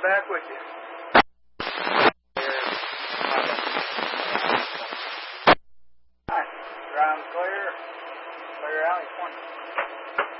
right back with you. All right. Ground clear. Clear out. 20.